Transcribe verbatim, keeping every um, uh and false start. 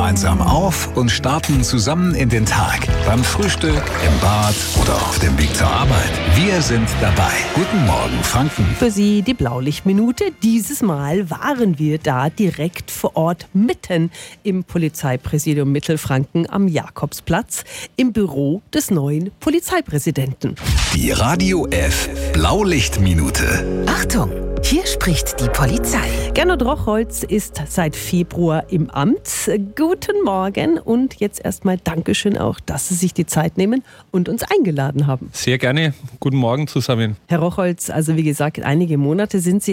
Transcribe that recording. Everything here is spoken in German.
gemeinsam auf und starten zusammen in den Tag. Beim Frühstück, im Bad oder auf dem Weg zur Arbeit. Wir sind dabei. Guten Morgen, Franken. Für Sie die Blaulichtminute. Dieses Mal waren wir da direkt vor Ort, mitten im Polizeipräsidium Mittelfranken am Jakobsplatz, im Büro des neuen Polizeipräsidenten. Die Radio F Blaulichtminute. Achtung, hier spricht die Polizei. Gernot Rochholz ist seit Februar im Amt. Guten Morgen und jetzt erstmal Dankeschön auch, dass Sie sich die Zeit nehmen und uns eingeladen haben. Sehr gerne. Guten Morgen zusammen. Herr Rochholz, also wie gesagt, einige Monate sind Sie